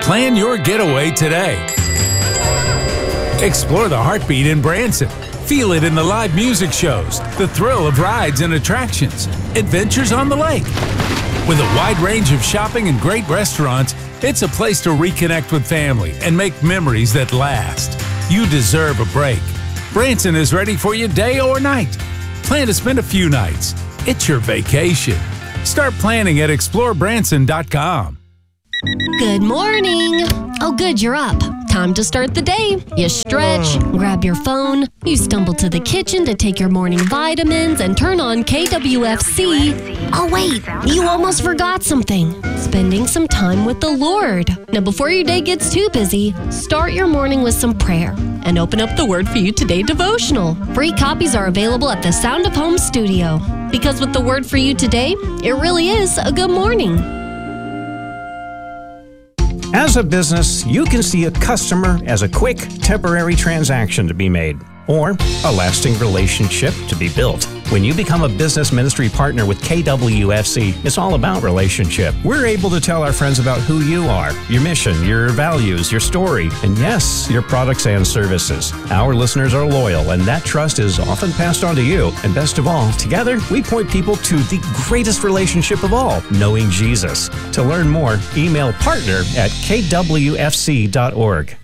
Plan your getaway today. Explore the heartbeat in Branson. Feel it in the live music shows, the thrill of rides and attractions, adventures on the lake. With a wide range of shopping and great restaurants, it's a place to reconnect with family and make memories that last. You deserve a break. Branson is ready for you day or night. Plan to spend a few nights. It's your vacation. Start planning at explorebranson.com. Good morning. Oh, good, you're up. Time to start the day. You stretch, grab your phone, you stumble to the kitchen to take your morning vitamins and turn on KWFC. Oh, wait, you almost forgot something. Spending some time with the Lord. Now, before your day gets too busy, start your morning with some prayer and open up the Word for You Today devotional. Free copies are available at the Sound of Home studio. Because with the Word for You Today, it really is a good morning. As a business, you can see a customer as a quick, temporary transaction to be made, or a lasting relationship to be built. When you become a business ministry partner with KWFC, it's all about relationship. We're able to tell our friends about who you are, your mission, your values, your story, and yes, your products and services. Our listeners are loyal, and that trust is often passed on to you. And best of all, together, we point people to the greatest relationship of all, knowing Jesus. To learn more, email partner@kwfc.org.